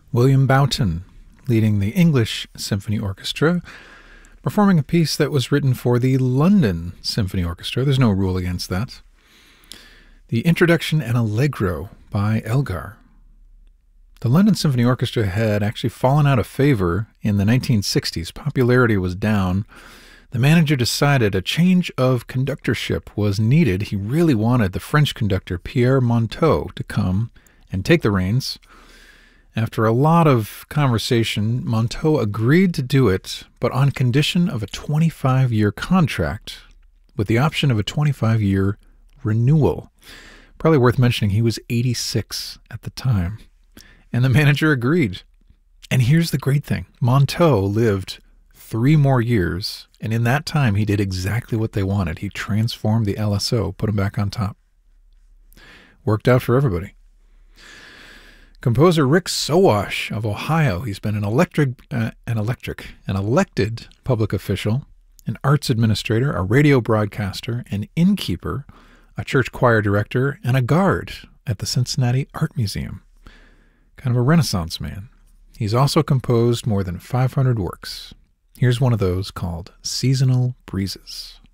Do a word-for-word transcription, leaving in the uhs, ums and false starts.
William Boughton, leading the English Symphony Orchestra, performing a piece that was written for the London Symphony Orchestra. There's no rule against that. The Introduction and Allegro by Elgar. The London Symphony Orchestra had actually fallen out of favor in the nineteen sixties. Popularity was down. The manager decided a change of conductorship was needed. He really wanted the French conductor Pierre Monteux to come and take the reins. After a lot of conversation, Monteux agreed to do it, but on condition of a twenty-five-year contract with the option of a twenty-five-year renewal. Probably worth mentioning, he was eighty-six at the time. And the manager agreed. And here's the great thing. Monteux lived three more years, and in that time he did exactly what they wanted. He transformed the L S O, put him back on top. Worked out for everybody. Composer Rick Sowash of Ohio. He's been an electric, uh, an electric, an elected public official, an arts administrator, a radio broadcaster, an innkeeper, a church choir director, and a guard at the Cincinnati Art Museum. Kind of a Renaissance man. He's also composed more than five hundred works. Here's one of those called Seasonal Breezes.